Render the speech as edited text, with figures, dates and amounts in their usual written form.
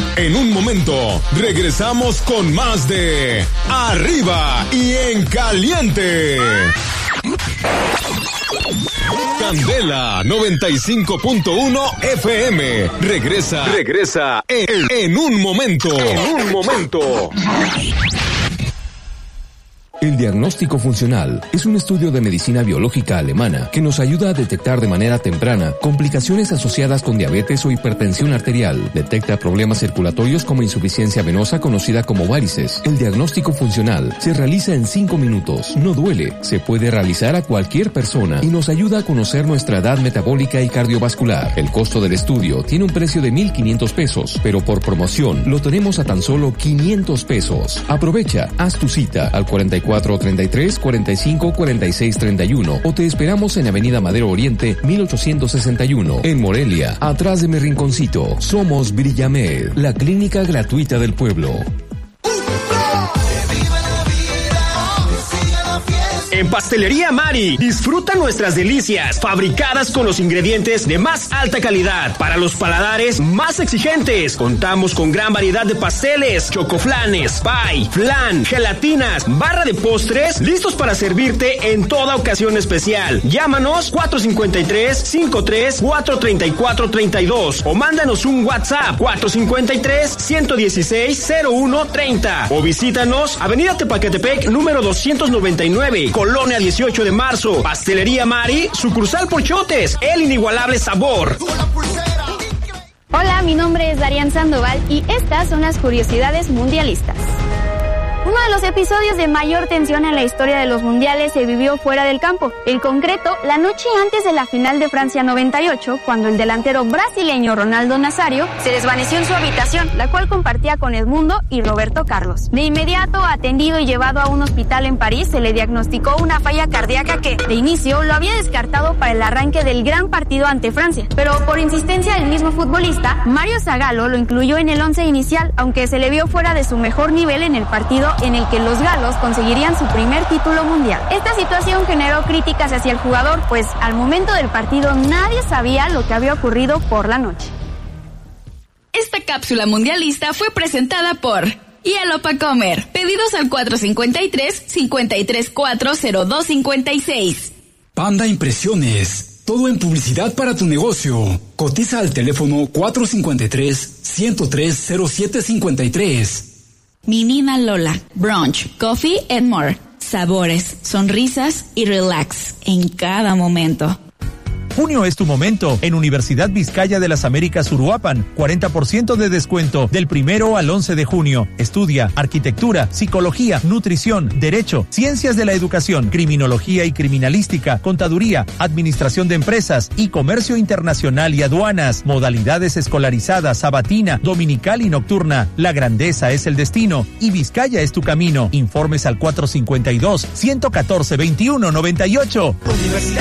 En un momento, regresamos con más de Arriba y en Caliente. Candela 95.1 FM. Regresa en un momento. El diagnóstico funcional es un estudio de medicina biológica alemana que nos ayuda a detectar de manera temprana complicaciones asociadas con diabetes o hipertensión arterial. Detecta problemas circulatorios como insuficiencia venosa conocida como varices. El diagnóstico funcional se realiza en 5 minutos. No duele, se puede realizar a cualquier persona y nos ayuda a conocer nuestra edad metabólica y cardiovascular. El costo del estudio tiene un precio de 1,500 pesos, pero por promoción lo tenemos a tan solo 500 pesos. Aprovecha, haz tu cita al 4433 45 46 31 o te esperamos en Avenida Madero Oriente 1861 en Morelia, atrás de mi rinconcito. Somos Brillamed, la clínica gratuita del pueblo. En Pastelería Mari, disfruta nuestras delicias, fabricadas con los ingredientes de más alta calidad, para los paladares más exigentes. Contamos con gran variedad de pasteles, chocoflanes, pie, flan, gelatinas, barra de postres, listos para servirte en toda ocasión especial. Llámanos 453-53-434-32 o mándanos un WhatsApp 453-116-0130 o visítanos Avenida Tepacatepec número 299, Colonia 18 de Marzo. Pastelería Mari, sucursal Pochotes, el inigualable sabor. Hola, mi nombre es Darian Sandoval y estas son las curiosidades mundialistas. Uno de los episodios de mayor tensión en la historia de los mundiales se vivió fuera del campo. En concreto, la noche antes de la final de Francia 98, cuando el delantero brasileño Ronaldo Nazario se desvaneció en su habitación, la cual compartía con Edmundo y Roberto Carlos. De inmediato, atendido y llevado a un hospital en París, se le diagnosticó una falla cardíaca que, de inicio, lo había descartado para el arranque del gran partido ante Francia. Pero por insistencia del mismo futbolista, Mario Zagallo lo incluyó en el 11 inicial, aunque se le vio fuera de su mejor nivel en el partido en el que los galos conseguirían su primer título mundial. Esta situación generó críticas hacia el jugador, pues al momento del partido nadie sabía lo que había ocurrido por la noche. Esta cápsula mundialista fue presentada por Hielo pa' Comer. Pedidos al 453-534-0256. Panda Impresiones. Todo en publicidad para tu negocio. Cotiza al teléfono 453-103-0753. Menina Lola, brunch, coffee and more. Sabores, sonrisas y relax en cada momento. Junio es tu momento en Universidad Vizcaya de las Américas Uruapan. 40% de descuento del 1 al 11 de junio. Estudia arquitectura, psicología, nutrición, derecho, ciencias de la educación, criminología y criminalística, contaduría, administración de empresas y comercio internacional y aduanas. Modalidades escolarizadas, sabatina, dominical y nocturna. La grandeza es el destino y Vizcaya es tu camino. Informes al 452-114-2198. Universidad